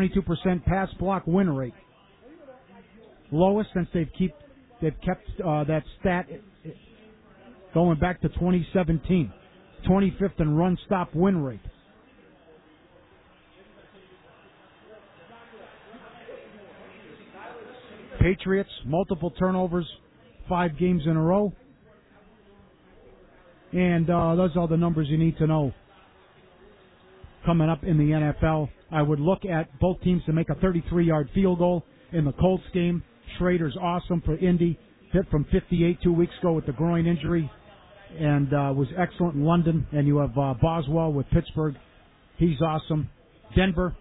22% pass block win rate. Lowest since they've kept that stat going back to 2017. 25th in run stop win rate. Patriots, multiple turnovers, 5 games in a row. And those are the numbers you need to know. Coming up in the NFL, I would look at both teams to make a 33-yard field goal in the Colts game. Schrader's awesome for Indy. Hit from 58 2 weeks ago with the groin injury and was excellent in London. And you have Boswell with Pittsburgh. He's awesome. Denver,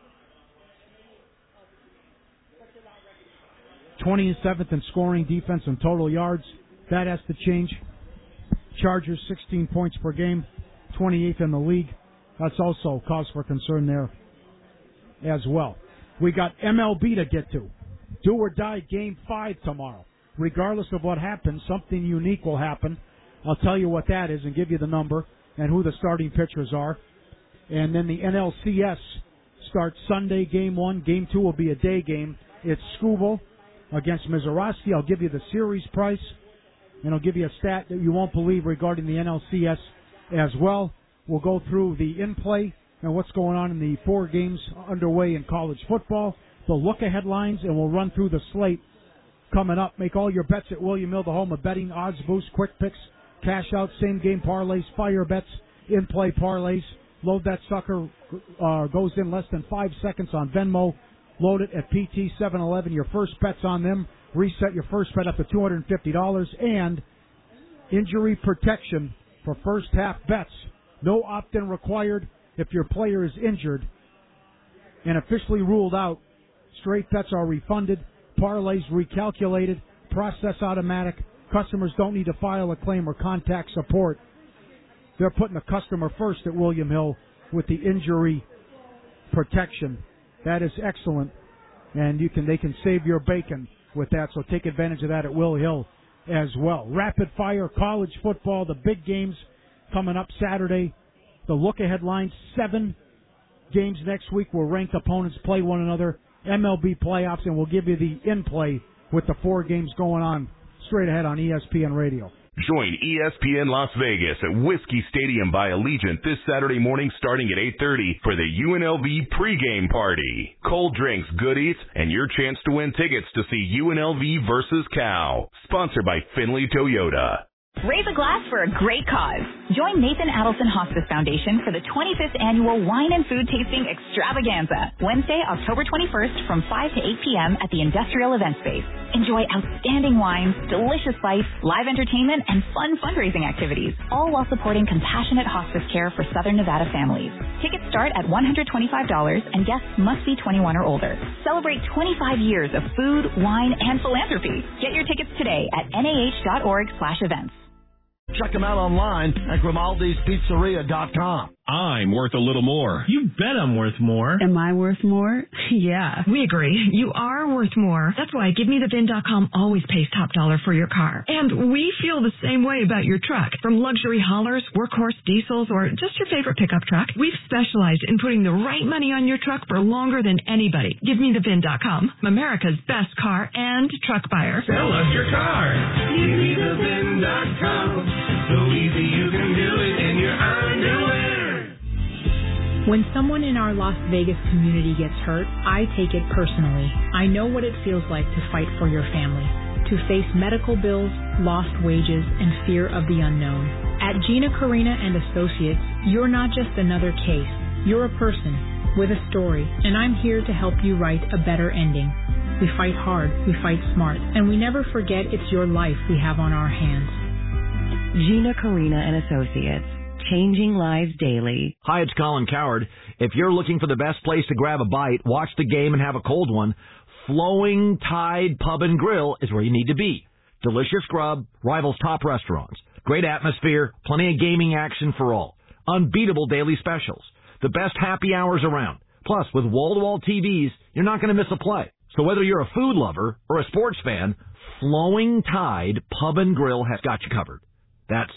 27th in scoring, defense, and total yards. That has to change. Chargers, 16 points per game, 28th in the league. That's also cause for concern there as well. We got MLB to get to. Do or die Game 5 tomorrow. Regardless of what happens, something unique will happen. I'll tell you what that is and give you the number and who the starting pitchers are. And then the NLCS starts Sunday, Game 1. Game 2 will be a day game. It's Skubal against Mizorowski. I'll give you the series price, and I'll give you a stat that you won't believe regarding the NLCS as well. We'll go through the in-play and what's going on in the 4 games underway in college football, the look-ahead lines, and we'll run through the slate coming up. Make all your bets at William Hill, the home of betting, odds boost, quick picks, cash out, same-game parlays, fire bets, in-play parlays. Load that sucker. Goes in less than 5 seconds on Venmo. Load it at PT 711. Your first bet's on them. Reset your first bet up to $250. And injury protection for first half bets. No opt-in required if your player is injured and officially ruled out. Straight bets are refunded. Parlays recalculated. Process automatic. Customers don't need to file a claim or contact support. They're putting the customer first at William Hill with the injury protection. That is excellent, and they can save your bacon with that, so take advantage of that at Will Hill as well. Rapid fire college football, the big games coming up Saturday. The look-ahead line, 7 games next week where ranked opponents play one another. MLB playoffs, and we'll give you the in-play with the 4 games going on straight ahead on ESPN Radio. Join ESPN Las Vegas at Whiskey Stadium by Allegiant this Saturday morning starting at 8:30 for the UNLV pregame party. Cold drinks, goodies, and your chance to win tickets to see UNLV versus Cal. Sponsored by Finley Toyota. Raise a glass for a great cause. Join Nathan Adelson Hospice Foundation for the 25th Annual Wine and Food Tasting Extravaganza, Wednesday, October 21st from 5 to 8 p.m. at the Industrial Event Space. Enjoy outstanding wines, delicious bites, live entertainment, and fun fundraising activities, all while supporting compassionate hospice care for Southern Nevada families. Tickets start at $125, and guests must be 21 or older. Celebrate 25 years of food, wine, and philanthropy. Get your tickets today at nah.org/events. Check them out online at Grimaldi'sPizzeria.com. I'm worth a little more. You bet I'm worth more. Am I worth more? Yeah, we agree. You are worth more. That's why GiveMeTheVin.com always pays top dollar for your car. And we feel the same way about your truck. From luxury haulers, workhorse diesels, or just your favorite pickup truck, we've specialized in putting the right money on your truck for longer than anybody. GiveMeTheVin.com, America's best car and truck buyer. Sell us your car. GiveMeTheVin.com. So easy you can do it in your underwear. When someone in our Las Vegas community gets hurt, I take it personally. I know what it feels like to fight for your family, to face medical bills, lost wages, and fear of the unknown. At Gina Carina and Associates, you're not just another case. You're a person with a story, and I'm here to help you write a better ending. We fight hard, we fight smart, and we never forget it's your life we have on our hands. Gina Carina and Associates. Changing lives daily. Hi, it's Colin Coward. If you're looking for the best place to grab a bite, watch the game, and have a cold one, Flowing Tide Pub and Grill is where you need to be. Delicious grub, rivals top restaurants, great atmosphere, plenty of gaming action for all, unbeatable daily specials, the best happy hours around. Plus, with wall-to-wall TVs, you're not going to miss a play. So whether you're a food lover or a sports fan, Flowing Tide Pub and Grill has got you covered. That's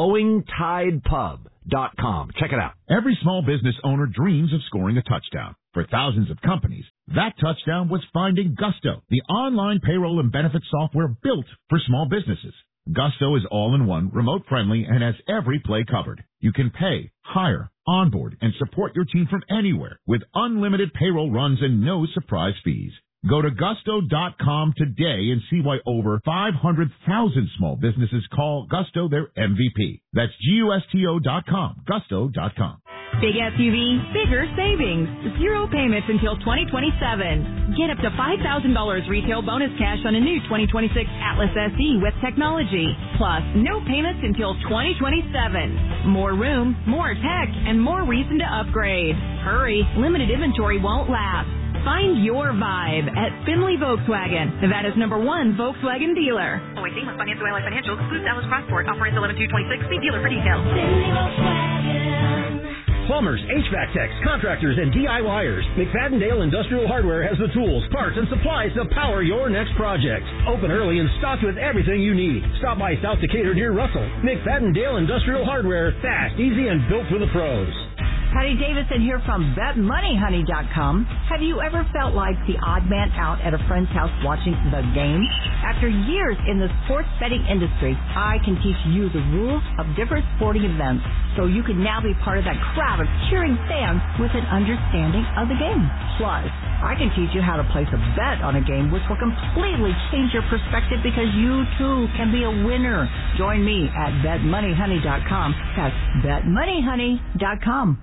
FlowingTidePub.com. Check it out. Every small business owner dreams of scoring a touchdown. For thousands of companies, that touchdown was finding Gusto, the online payroll and benefits software built for small businesses. Gusto is all-in-one, remote-friendly, and has every play covered. You can pay, hire, onboard, and support your team from anywhere with unlimited payroll runs and no surprise fees. Go to Gusto.com today and see why over 500,000 small businesses call Gusto their MVP. That's Gusto.com. Gusto.com. Big SUV, bigger savings. 0 payments until 2027. Get up to $5,000 retail bonus cash on a new 2026 Atlas SE with technology. Plus, no payments until 2027. More room, more tech, and more reason to upgrade. Hurry, limited inventory won't last. Find your vibe at Finley Volkswagen, Nevada's #1 Volkswagen dealer. Always seen with Financial Ally Financial. Excludes Dallas Crossport. Offer ends 11/2/26. See dealer for details. Finley Volkswagen. Plumbers, HVAC techs, contractors, and DIYers. McFadden-Dale Industrial Hardware has the tools, parts, and supplies to power your next project. Open early and stocked with everything you need. Stop by South Decatur near Russell. McFadden-Dale Industrial Hardware. Fast, easy, and built for the pros. Patty Davison here from BetMoneyHoney.com. Have you ever felt like the odd man out at a friend's house watching the game? After years in the sports betting industry, I can teach you the rules of different sporting events so you can now be part of that crowd of cheering fans with an understanding of the game. Plus, I can teach you how to place a bet on a game which will completely change your perspective because you too can be a winner. Join me at BetMoneyHoney.com. That's BetMoneyHoney.com.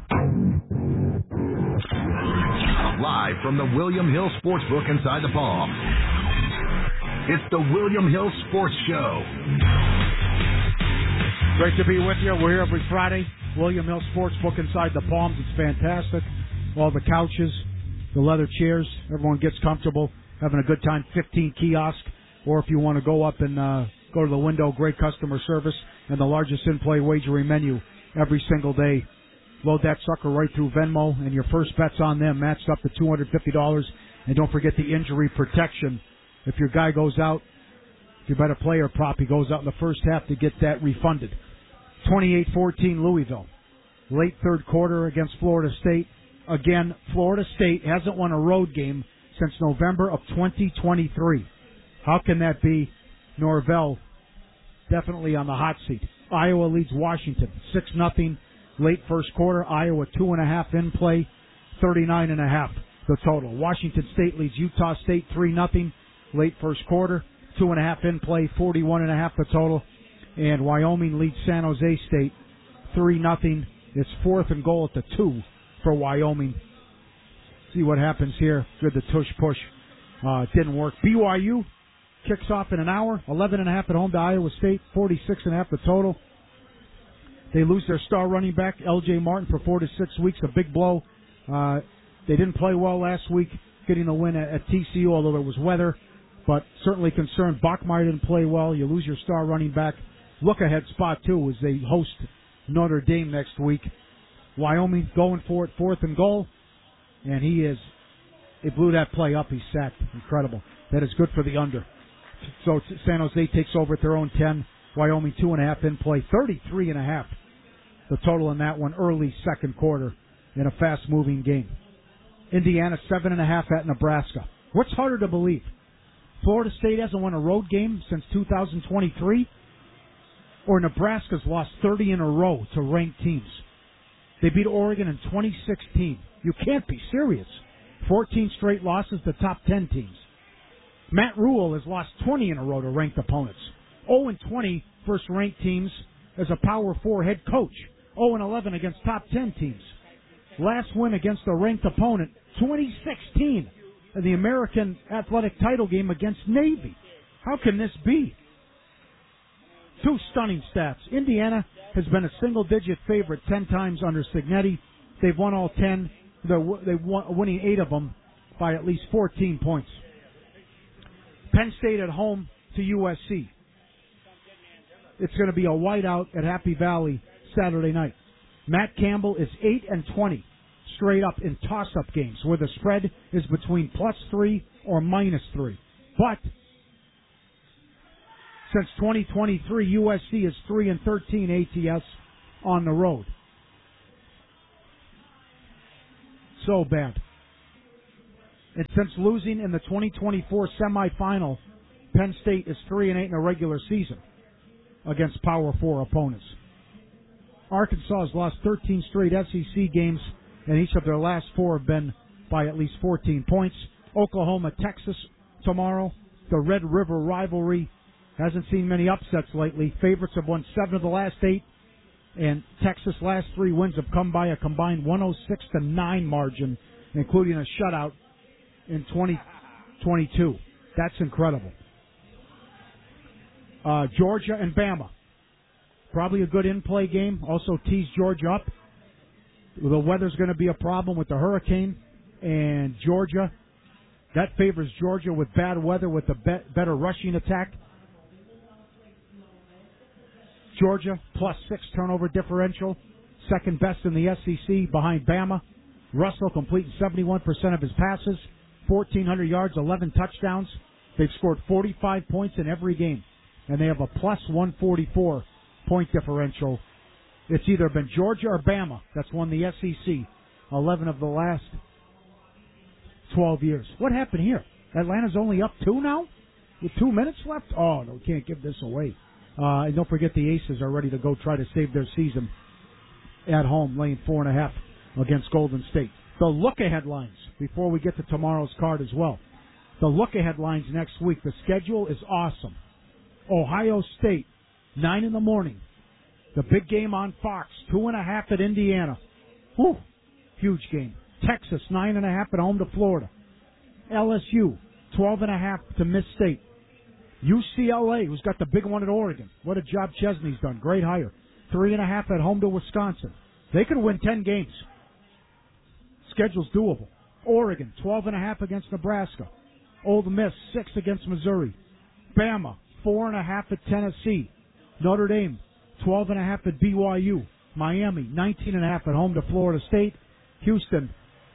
Live from the William Hill Sportsbook inside the Palm. It's the William Hill Sports Show. Great to be with you. We're here every Friday. William Hill Sportsbook inside the Palms. It's fantastic. All the couches, the leather chairs, everyone gets comfortable, having a good time. 15 kiosks, or if you want to go up and go to the window, great customer service and the largest in-play wagering menu every single day. Load that sucker right through Venmo, and your first bet's on them, matched up to $250. And don't forget the injury protection. If your guy goes out, if you bet a player prop, he goes out in the first half to get that refunded. 28-14 Louisville. Late third quarter against Florida State. Again, Florida State hasn't won a road game since November of 2023. How can that be? Norvell definitely on the hot seat. Iowa leads Washington 6-0. Late first quarter, Iowa 2.5 in play, 39.5 the total. Washington State leads Utah State 3-0. Late first quarter, 2.5 in play, 41.5 the total. And Wyoming leads San Jose State 3-0. It's 4th and goal at the 2 for Wyoming. See what happens here. Good, the tush push. Didn't work. BYU kicks off in an hour, 11.5 at home to Iowa State, 46.5 the total. They lose their star running back, L.J. Martin, for 4 to 6 weeks. A big blow. They didn't play well last week, getting the win at TCU, although there was weather. But certainly concerned. Bachmeier didn't play well. You lose your star running back. Look-ahead spot, too, as they host Notre Dame next week. Wyoming going for it, 4th and goal. And they blew that play up. He's sacked. Incredible. That is good for the under. So San Jose takes over at their own 10. Wyoming 2.5 in play, 33.5 the total in that one, early second quarter in a fast-moving game. Indiana 7.5 at Nebraska. What's harder to believe? Florida State hasn't won a road game since 2023, or Nebraska's lost 30 in a row to ranked teams. They beat Oregon in 2016. You can't be serious. 14 straight losses to top 10 teams. Matt Rule has lost 20 in a row to ranked opponents. 0-20 versus ranked teams as a Power 4 head coach. 0-11 against top 10 teams. Last win against a ranked opponent, 2016, in the American Athletic title game against Navy. How can this be? 2 stunning stats. Indiana has been a single-digit favorite 10 times under Cignetti. They've won all 10. They're winning 8 of them by at least 14 points. Penn State at home to USC. It's going to be a whiteout at Happy Valley Saturday night. Matt Campbell is 8-20 straight up in toss-up games where the spread is between +3 or -3. But since 2023, USC is 3-13 ATS on the road. So bad. And since losing in the 2024 semifinal, Penn State is 3-8 in a regular season against Power 4 opponents. Arkansas has lost 13 straight SEC games, and each of their last 4 have been by at least 14 points. Oklahoma, Texas tomorrow. The Red River rivalry hasn't seen many upsets lately. Favorites have won 7 of the last 8, and Texas' last 3 wins have come by a combined 106-9 margin, including a shutout in 2022. That's incredible. Georgia and Bama. Probably a good in-play game. Also tease Georgia up. The weather's going to be a problem with the hurricane. And Georgia, that favors Georgia with bad weather with a better rushing attack. Georgia, +6 turnover differential. Second best in the SEC behind Bama. Russell completing 71% of his passes. 1,400 yards, 11 touchdowns. They've scored 45 points in every game. And they have a +144 point differential. It's either been Georgia or Bama that's won the SEC 11 of the last 12 years. What happened here? Atlanta's only up 2 now? With 2 minutes left? Oh, no, we can't give this away. And don't forget the Aces are ready to go try to save their season at home, laying 4.5 against Golden State. The look-ahead lines, before we get to tomorrow's card as well. The look-ahead lines next week. The schedule is awesome. Ohio State, 9 in the morning. The big game on Fox, 2.5 at Indiana. Whew, huge game. Texas, 9.5 at home to Florida. LSU, 12.5 to Miss State. UCLA, who's got the big one at Oregon. What a job Chesney's done. Great hire. 3.5 at home to Wisconsin. They could win 10 games. Schedule's doable. Oregon, 12.5 against Nebraska. Ole Miss, 6 against Missouri. Bama, 4.5 at Tennessee. Notre Dame, 12.5 at BYU. Miami, 19.5 at home to Florida State. Houston,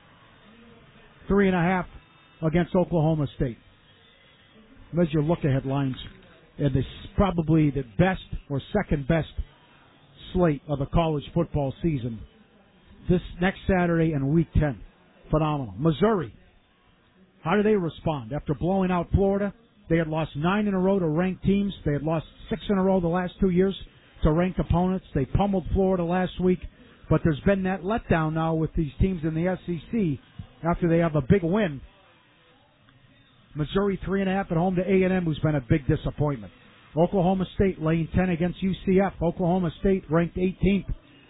3.5 against Oklahoma State. There's your look-ahead lines. And this probably the best or second best slate of the college football season. This next Saturday and Week 10. Phenomenal. Missouri. How do they respond? After blowing out Florida, they had lost 9 in a row to ranked teams. They had lost 6 in a row the last 2 years to ranked opponents. They pummeled Florida last week. But there's been that letdown now with these teams in the SEC after they have a big win. Missouri 3.5 at home to A&M, who's been a big disappointment. Oklahoma State laying 10 against UCF. Oklahoma State ranked 18th.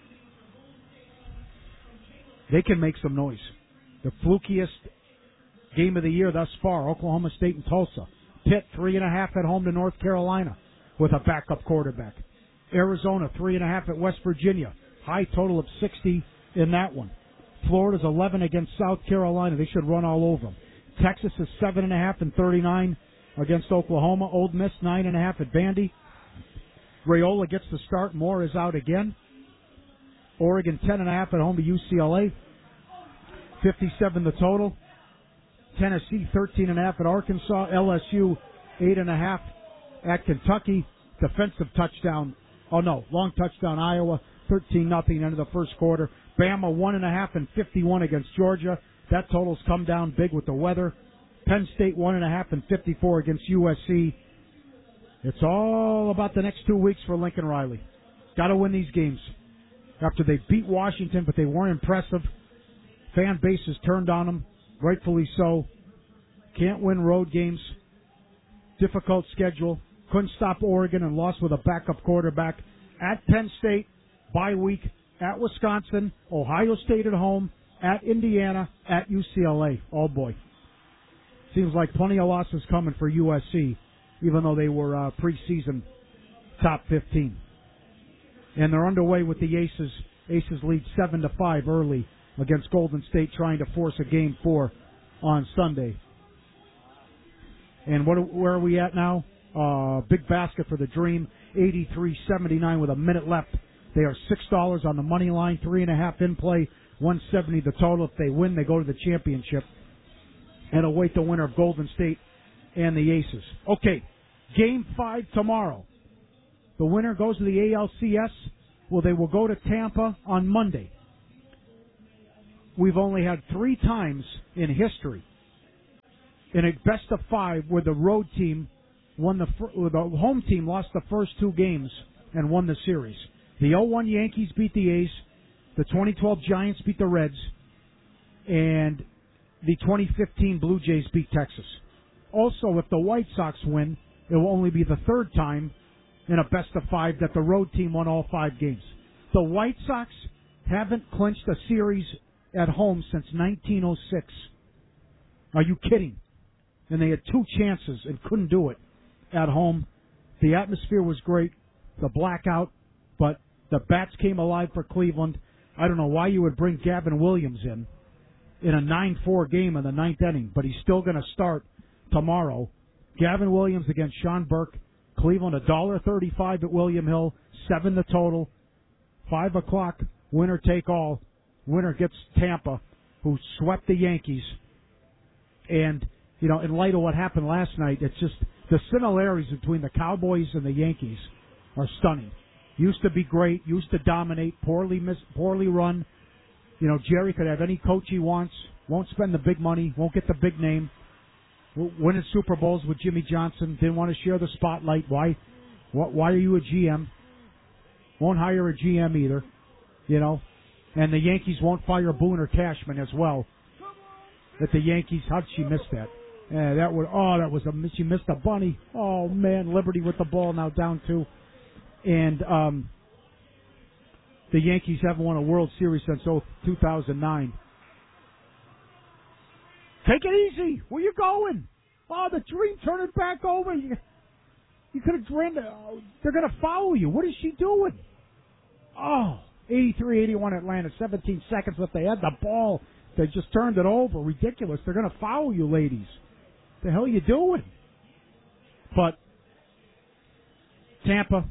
They can make some noise. The flukiest game of the year thus far, Oklahoma State and Tulsa. Pitt 3.5 at home to North Carolina with a backup quarterback. Arizona 3.5 at West Virginia. High total of 60 in that one. Florida's 11 against South Carolina. They should run all over them. Texas is 7.5 and 39 against Oklahoma. Ole Miss 9.5 at Vandy. Raiola gets the start. Moore is out again. Oregon 10.5 at home to UCLA. 57 the total. Tennessee 13.5 at Arkansas. LSU 8.5 at Kentucky. Defensive touchdown. Oh no, long touchdown Iowa. 13-0 into the first quarter. Bama 1.5 and 51 against Georgia. That total's come down big with the weather. Penn State 1.5 and 54 against USC. It's all about the next 2 weeks for Lincoln Riley. Got to win these games. After they beat Washington, but they weren't impressive. Fan base has turned on them, rightfully so. Can't win road games. Difficult schedule. Couldn't stop Oregon and lost with a backup quarterback. At Penn State, bye week. At Wisconsin, Ohio State at home. At Indiana, at UCLA. Oh boy. Seems like plenty of losses coming for USC, even though they were preseason top 15. And they're underway with the Aces. Aces lead 7-5 early against Golden State, trying to force a Game 4 on Sunday. And where are we at now? Big basket for the Dream, 83-79 with a minute left. They are $6 on the money line, 3.5 in play, 170 the total. If they win, they go to the championship and await the winner of Golden State and the Aces. Okay, Game 5 tomorrow. The winner goes to the ALCS. Well, they will go to Tampa on Monday. We've only had 3 times in history in a best of 5 where the road team won the home team lost the first 2 games and won the series. The 0-1 Yankees beat the A's. The 2012 Giants beat the Reds. And the 2015 Blue Jays beat Texas. Also, if the White Sox win, it will only be the 3rd time in a best of 5 that the road team won all 5 games. The White Sox haven't clinched a series at home since 1906. Are you kidding? And they had 2 chances and couldn't do it at home. The atmosphere was great, the blackout, but the bats came alive for Cleveland. I don't know why you would bring Gavin Williams in a 9-4 game in the 9th inning, but he's still going to start tomorrow. Gavin Williams against Sean Burke. Cleveland $1.35 at William Hill, 7 the total. 5 o'clock, winner take all. Winner gets Tampa, who swept the Yankees. And, you know, in light of what happened last night, it's just the similarities between the Cowboys and the Yankees are stunning. Used to be great, used to dominate, poorly run. You know, Jerry could have any coach he wants, won't spend the big money, won't get the big name. Winning Super Bowls with Jimmy Johnson, didn't want to share the spotlight. Why are you a GM? Won't hire a GM either, you know. And the Yankees won't fire Boone or Cashman as well. That the Yankees, how did she miss that? She missed a bunny. Oh man, Liberty with the ball now down 2. And the Yankees haven't won a World Series since 2009. Take it easy. Where you going? Oh, the dream, turn it back over. You could have ran. They're going to foul you. What is she doing? Oh, 83-81 Atlanta. 17 seconds left. They had the ball. They just turned it over. Ridiculous. They're going to foul you, ladies. The hell are you doing? But Tampa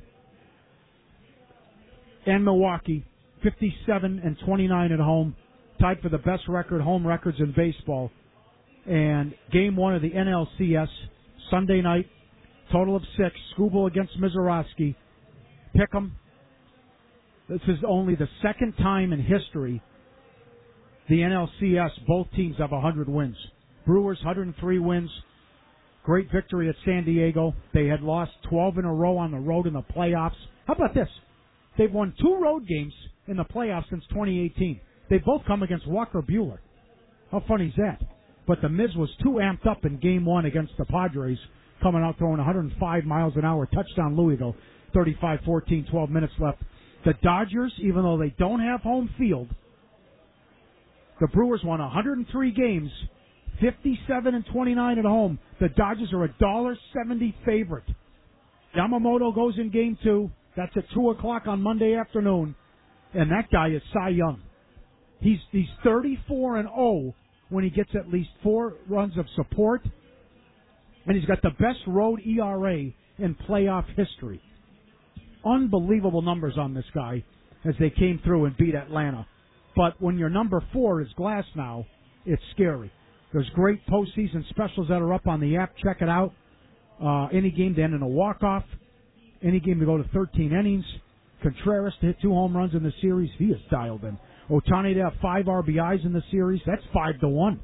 and Milwaukee, 57-29 at home, tied for the best home records in baseball. And game 1 of the NLCS, Sunday night, total of 6, Skubal against Mizorowski. Pick 'em. This is only the 2nd time in history the NLCS, both teams have 100 wins. Brewers, 103 wins. Great victory at San Diego. They had lost 12 in a row on the road in the playoffs. How about this? They've won 2 road games in the playoffs since 2018. They've both come against Walker Buehler. How funny is that? But the Miz was too amped up in game 1 against the Padres, coming out throwing 105 miles an hour, touchdown Louisville, 35-14, 12 minutes left. The Dodgers, even though they don't have home field, the Brewers won 103 games, 57-29 at home. The Dodgers are $1.70 favorite. Yamamoto goes in game 2. That's at 2 o'clock on Monday afternoon. And that guy is Cy Young. He's 34-0 when he gets at least 4 runs of support. And he's got the best road ERA in playoff history. Unbelievable numbers on this guy as they came through and beat Atlanta. But when your number 4 is Glass now, it's scary. There's great postseason specials that are up on the app. Check it out. Any game to end in a walk-off. Any game to go to 13 innings. Contreras to hit 2 home runs in the series. He is dialed in. Ohtani to have 5 RBIs in the series. That's 5-1.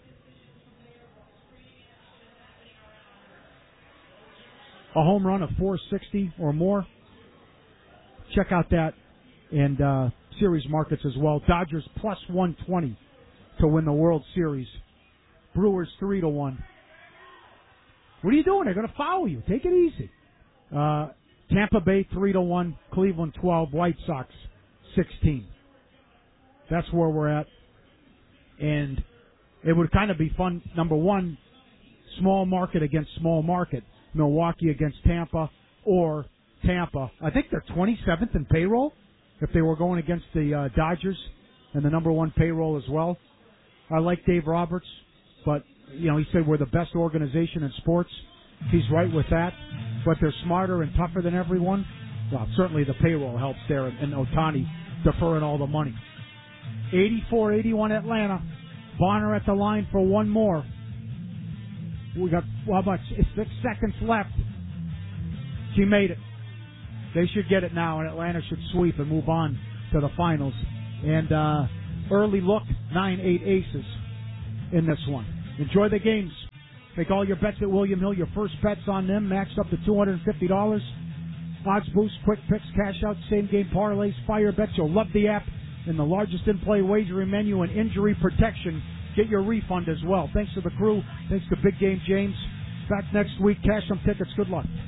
A home run of 460 or more. Check out that. And series markets as well. Dodgers plus 120 to win the World Series. Brewers 3-1. What are you doing? They're going to foul you. Take it easy. Tampa Bay 3-1. Cleveland 12. White Sox 16. That's where we're at. And it would kind of be fun. Number 1, small market against small market. Milwaukee against Tampa, or Tampa. I think they're 27th in payroll if they were going against the Dodgers and the number 1 payroll as well. I like Dave Roberts, but, you know, he said we're the best organization in sports. He's right with that, but they're smarter and tougher than everyone. Well, certainly the payroll helps there, and Ohtani deferring all the money. 84-81 Atlanta. Bonner at the line for one more. We got, how much? 6 seconds left. She made it. They should get it now, and Atlanta should sweep and move on to the finals. And early look, 9-8 aces in this one. Enjoy the games. Make all your bets at William Hill. Your first bet's on them, maxed up to $250. Odds boost, quick picks, cash out, same game parlays, fire bets. You'll love the app and the largest in-play wagering menu and injury protection. Get your refund as well. Thanks to the crew. Thanks to Big Game James. Back next week. Cash some tickets. Good luck.